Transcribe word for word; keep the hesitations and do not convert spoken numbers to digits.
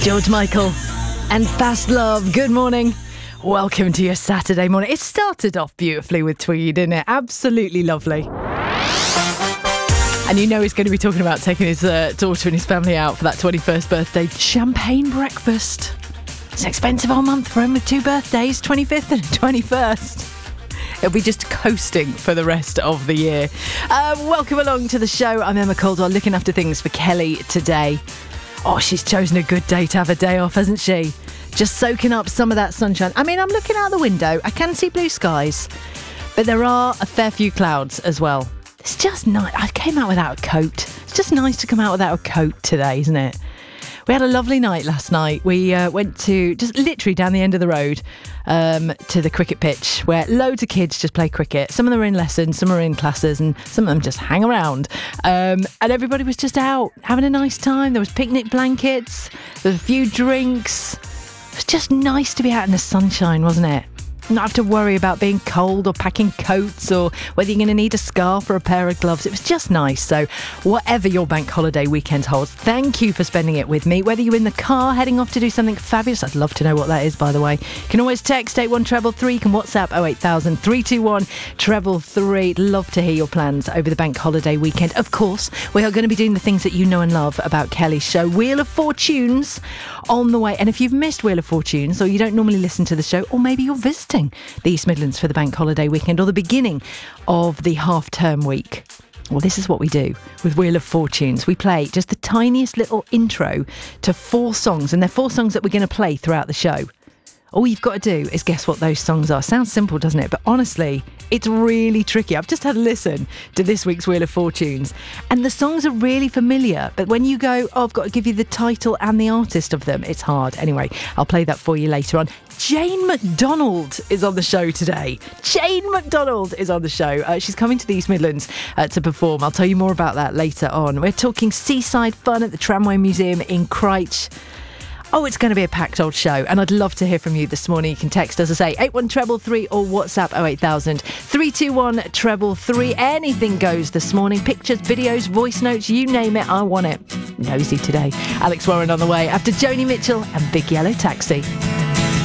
George Michael and Fast Love. Good morning. Welcome to your Saturday morning. It started off beautifully with Tweed, didn't it? Absolutely lovely. And you know he's going to be talking about taking his uh, daughter and his family out for that twenty-first birthday champagne breakfast. It's an expensive old month for him with two birthdays, twenty-fifth and twenty-first. It'll be just coasting for the rest of the year. Uh, welcome along to the show. I'm Emma Caldwell, looking after things for Kelly today. Oh, she's chosen a good day to have a day off, hasn't she? Just soaking up some of that sunshine. I mean, I'm looking out the window. I can see blue skies, but there are a fair few clouds as well. It's just nice. I came out without a coat. It's just nice to come out without a coat today, isn't it? We had a lovely night last night. We uh, went to just literally down the end of the road um, to the cricket pitch where loads of kids just play cricket. Some of them are in lessons, some are in classes, and some of them just hang around. Um, and everybody was just out having a nice time. There was picnic blankets, there was a few drinks. It was just nice to be out in the sunshine, wasn't it? Not have to worry about being cold or packing coats or whether you're going to need a scarf or a pair of gloves. It was just nice. So whatever your bank holiday weekend holds, thank you for spending it with me. Whether you're in the car heading off to do something fabulous, I'd love to know what that is, by the way. You can always text eight one three three. You can WhatsApp oh eight thousand, three two one, three three three. Love to hear your plans over the bank holiday weekend. Of course, we are going to be doing the things that you know and love about Kelly's show, Wheel of Fortunes, on the way. And if you've missed Wheel of Fortunes or you don't normally listen to the show, or maybe you're visiting the East Midlands for the bank holiday weekend or the beginning of the half-term week, well, this is what we do with Wheel of Fortunes. We play just the tiniest little intro to four songs, and they're four songs that we're going to play throughout the show. All you've got to do is guess what those songs are. Sounds simple, doesn't it? But honestly, it's really tricky. I've just had a listen to this week's Wheel of Fortunes, and the songs are really familiar. But when you go, oh, I've got to give you the title and the artist of them, it's hard. Anyway, I'll play that for you later on. Jane McDonald is on the show today. Jane McDonald is on the show. Uh, she's coming to the East Midlands uh, to perform. I'll tell you more about that later on. We're talking seaside fun at the Tramway Museum in Cryche. Oh, it's going to be a packed old show, and I'd love to hear from you this morning. You can text us, I say, eight one three three or WhatsApp oh eight thousand, three two one, three three three. Anything goes this morning. Pictures, videos, voice notes, you name it, I want it. Nosy today. Alex Warren on the way after Joni Mitchell and Big Yellow Taxi.